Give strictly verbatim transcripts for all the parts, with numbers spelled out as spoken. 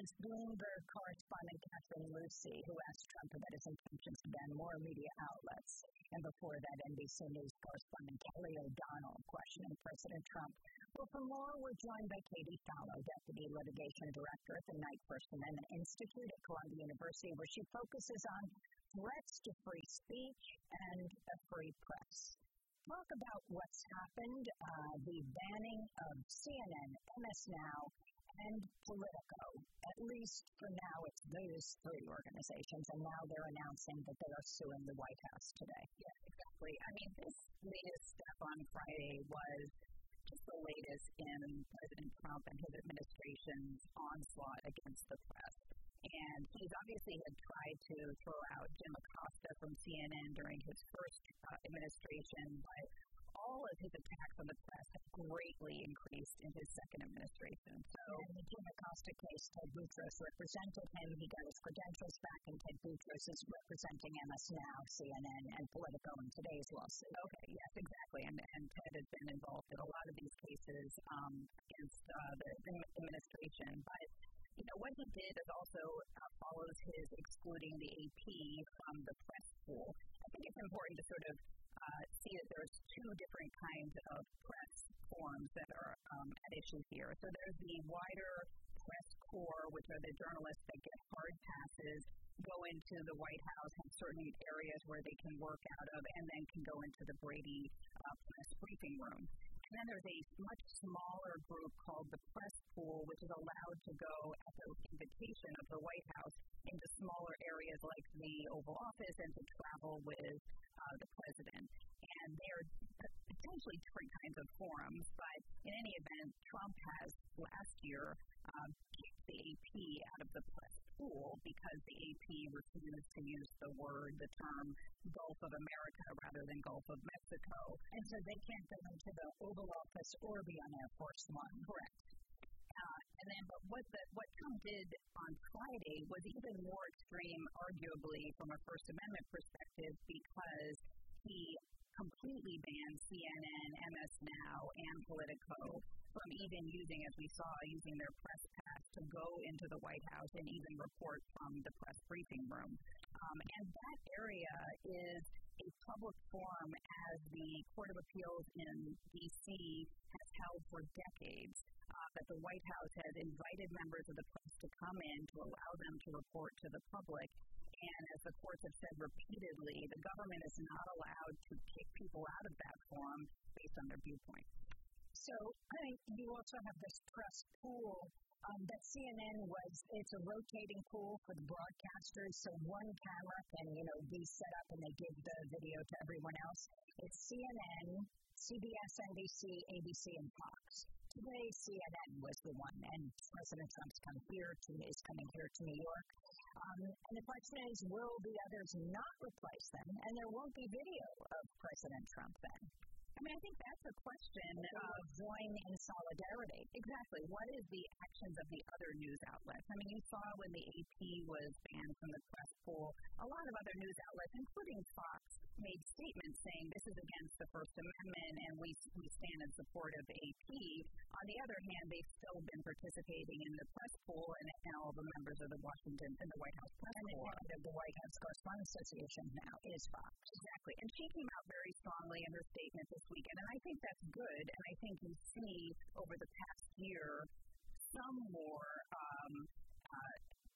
was Bloomberg correspondent Catherine Lucy, who asked Trump about his intentions to ban more media outlets. And before that, N B C News correspondent Kelly O'Donnell questioning President Trump. Well, for more, we're joined by Katie Fallow, Deputy Litigation Director at the Knight First Amendment Institute at Columbia University, where she focuses on threats to free speech and a free press. Talk about what's happened, uh, the banning of C N N, M S Now, and Politico. At least for now, it's those three organizations, and now they're announcing that they are suing the White House today. Yeah, exactly. I mean, this latest step on Friday was just the latest in President Trump and his administration's onslaught against the press. And he's obviously had tried to throw out Jim Acosta from C N N during his first uh, administration, but all of his attacks on the press have greatly increased in his second administration. So, in the Jim Acosta case, Ted Boutros represented him. He got his credentials back, and Ted Boutros is representing M S Now, C N N, and Politico in today's lawsuit. Okay, yes, exactly. And, and Ted has been involved in a lot of these cases um, against uh, the, the administration. But you know, what he did is also uh, follows his excluding the A P from the press pool. I think it's important to sort of uh, see that there's two different kinds of press forms that are um, at issue here. So there's the wider press corps, which are the journalists that get hard passes, go into the White House, have certain areas where they can work out of, and then can go into the Brady uh, press briefing room. And then there's a much smaller group called the press pool, which is allowed to go at the invitation of the White House into smaller areas like the Oval Office and to travel with uh, the president. And they're potentially different kinds of forums, but in any event, Trump has last year um, kicked the A P out of the press pool because the A P refused to use the word, the term Gulf of America rather than Gulf of Mexico. And so they can't go into the Oval Office or be on Air Force One. Correct. Uh, and then, but what the, what Trump did on Friday was even more extreme, arguably, from a First Amendment perspective, because he completely banned C N N, M S Now, and Politico from even using, as we saw, using their press pass to go into the White House and even report from the press briefing room. Um, and that area is a public forum, as the Court of Appeals in D C has held for decades, uh, that the White House has invited members of the press to come in to allow them to report to the public. And as the courts have said repeatedly, the government is not allowed to kick people out of that forum based on their viewpoint. So I think you also have this press pool um, that C N N was, it's a rotating pool for the broadcasters, so one camera can, you know, be set up and they give the video to everyone else. It's C N N, C B S, N B C, A B C, and Fox. Today, C N N was the one, and President Trump's come here to, is coming here to New York. Um, and the question is, will the others not replace them? And there won't be video of President Trump then. I mean, I think that's a question of join in solidarity. Exactly. What is the actions of the other news outlets? I mean, you saw when the A P was banned from the press pool, a lot of other news outlets, including Fox, made statements saying this is against the First Amendment and we we stand in support of A P. On the other hand, they've still been participating in the press pool and, and all the members of the Washington and the White House press and pool. And the, the White House Correspondents Association now is Fox. Exactly. And she came out very strongly in her statement this weekend, and I think that's good. And I think you see over the past year some more um, uh,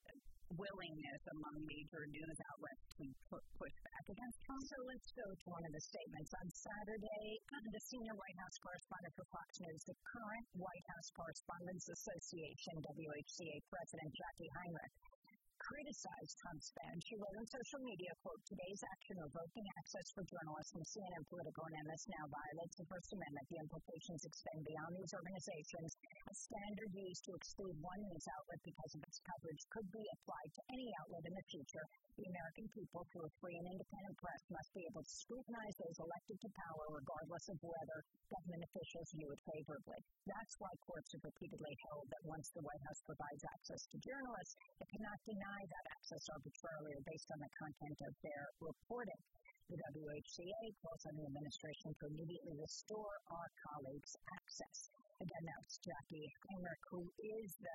willingness among major news outlets to pu- push back against Trump. So let's go to one of the statements. On Saturday, the senior White House correspondent for Fox News, the current White House Correspondents Association, W H C A President Jackie Heinrich, criticized Trump's ban. She wrote on social media, quote, today's action revoking access for journalists from C N N, Politico, and M S Now violates the First Amendment. The implications extend beyond these organizations. A standard used to exclude one news outlet because of its coverage could be applied to any outlet in the future. The American people, through a free and independent press, must be able to scrutinize those elected to power regardless of whether government officials view it favorably. That's why courts have repeatedly held that once the White House provides access to journalists, it cannot deny that access arbitrarily or based on the content of their reporting. The W H C A calls on the administration to immediately restore our colleagues' access. Again, that's Jackie Heinrich, who is the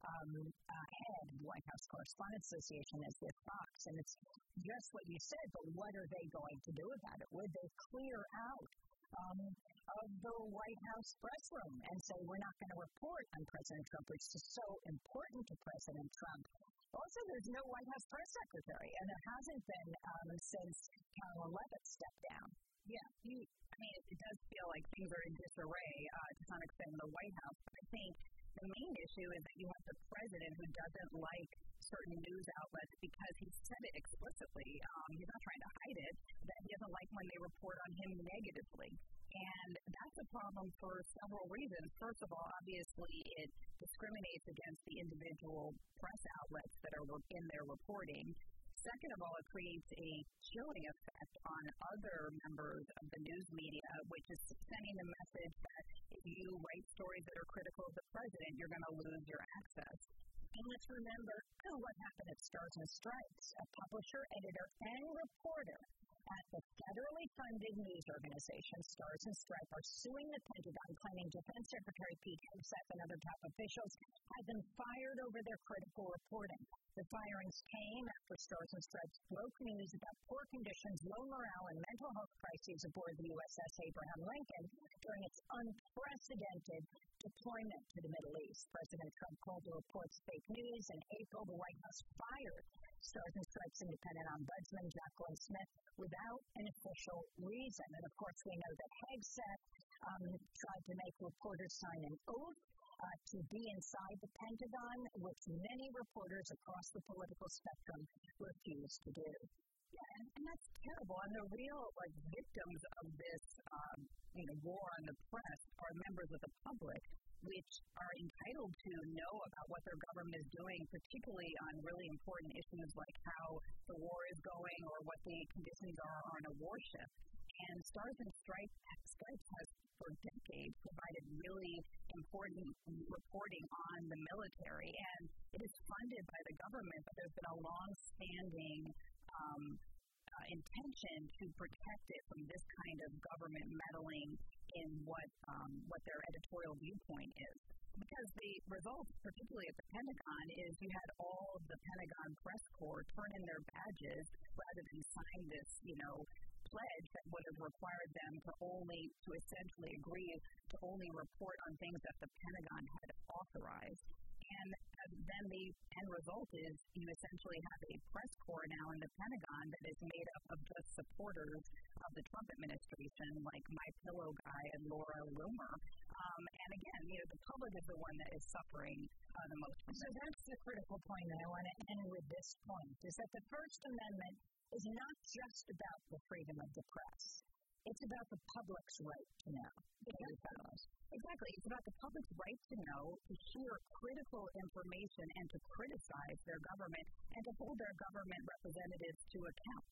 um, uh, head of the White House Correspondents Association is with Fox, and it's just what you said, but what are they going to do about it? Would they clear out um, of the White House press room and say, we're not going to report on President Trump, which is so important to President Trump? Also, there's no White House press secretary, and there hasn't been um, since Caroline Leavitt stepped down. Yeah, you, I mean, it, it does feel like things are in disarray uh, to some extent in the White House, but I think the main issue is that you have the president who doesn't like certain news outlets because he said it explicitly. Um, he's not trying to hide it, that he doesn't like when they report on him negatively. And that's a problem for several reasons. First of all, obviously, it discriminates against the individual press outlets that are in their reporting. Second of all, it creates a chilling effect on other members of the news media, which is sending the message that if you write stories that are critical of the president, you're going to lose your access. And let's remember oh, what happened at Stars and Stripes. A publisher, editor, and reporter at the federally funded news organization, Stars and Stripes, are suing the Pentagon, claiming Defense Secretary Pete Hegseth and other top officials have been fired over their critical reporting. The firings came after Stars and Stripes broke news about poor conditions, low morale, and mental health crises aboard the U S S Abraham Lincoln during its unprecedented deployment to the Middle East. President Trump called the reports fake news. In April, the White House fired Stars and Stripes independent ombudsman Jacqueline Smith without an official reason. And of course, we know that Hegseth um, tried to make reporters sign an oath uh, to be inside the Pentagon, which many reporters across the political spectrum refused to do. Yeah, and, and that's terrible. And the real like victims of this um, you know, war on the press are members of the public, which are entitled to know about what their government is doing, particularly on really important issues like how the war is going or what the conditions are on a warship. And Stars and Stripes, Stripes has for decades provided really important reporting on the military, and it is funded by the government, but there's been a long-standing um, uh, intention to protect it from this kind of government meddling in what um, what their editorial viewpoint is. Because the result, particularly at the Pentagon, is you had all of the Pentagon press corps turn in their badges rather than sign this, you know, pledge that would have required them to only, to essentially agree to only report on things that the Pentagon had authorized. And then the end result is you essentially have a press corps now in the Pentagon that is made up of just supporters of the Trump administration, like My Pillow guy and Laura Loomer. Um, and again, you know, the public is the one that is suffering uh, the most. So that's the critical point, and I want to end with this point, is that the First Amendment is not just about the freedom of the press. It's about the public's right to know. Exactly. Exactly. It's about the public's right to know, to hear critical information, and to criticize their government, and to hold their government representatives to account.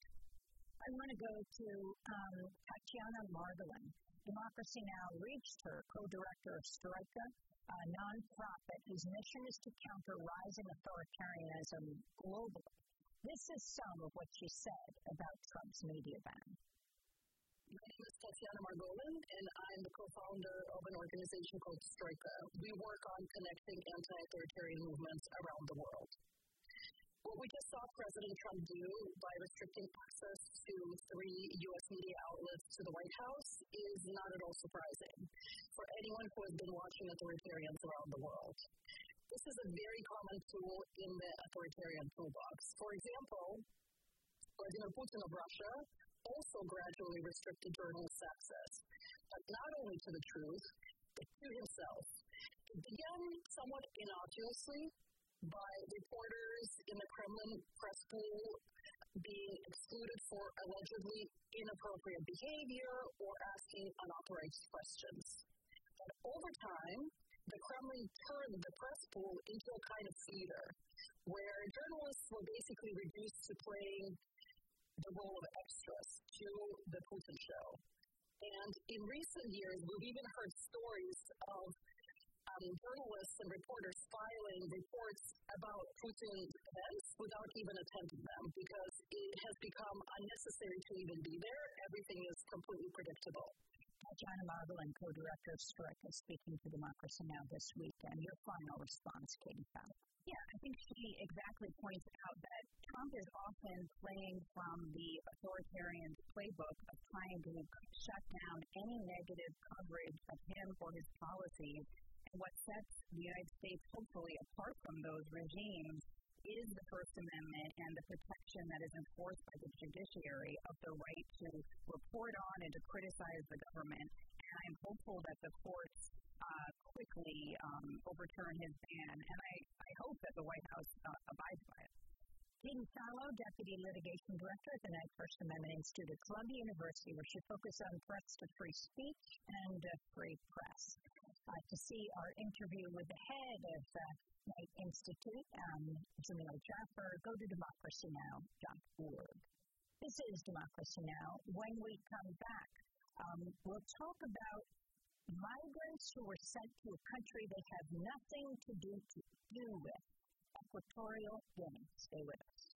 I want to go to um, Tatiana Margolin. Democracy Now! Reached her, co-director of Strika, a nonprofit whose mission is to counter rising authoritarianism globally. This is some of what she said about Trump's media ban. My name is Tatiana Margolin, and I'm the co-founder of an organization called Strika. We work on connecting anti-authoritarian movements around the world. What we just saw President Trump do by restricting access to three U S media outlets to the White House is not at all surprising for anyone who has been watching authoritarians around the world. This is a very common tool in the authoritarian toolbox. For example, Vladimir Putin of Russia also gradually restricted journalists' access, but not only to the truth, but to himself. It began somewhat innocuously by reporters in the Kremlin press pool being excluded for allegedly inappropriate behavior or asking unauthorized questions. But over time, the Kremlin turned the press pool into a kind of theater, where journalists were basically reduced to playing the role of extras to the Putin show. And in recent years, we've even heard stories of um, journalists and reporters filing reports about Putin's events without even attending them, because it has become unnecessary to even be there. Everything is completely predictable. Tatiana Margolin, co-director of Stroika, speaking to Democracy Now! This week, and your final response, Katie Powell. Yeah, I think she exactly points out that Trump is often playing from the authoritarian playbook of trying to shut down any negative coverage of him or his policies. And what sets the United States hopefully apart from those regimes is the First Amendment and the protection that is enforced by the judiciary of the right to report on and to criticize the government. And I'm hopeful that the courts uh, quickly um, overturn his ban, and I, I hope that the White House uh, abides by it. Katie Fallow, Deputy Litigation Director at the Knight First Amendment Institute at Columbia University, where she focused on threats to free speech and uh, free press. Uh, to see our interview with the head of the uh, Knight Institute, um, Jamil Jaffer, go to democracy now dot org. This is Democracy Now! When we come back, um, we'll talk about migrants who were sent to a country they have nothing to do, to do with, Equatorial Guinea. Stay with us.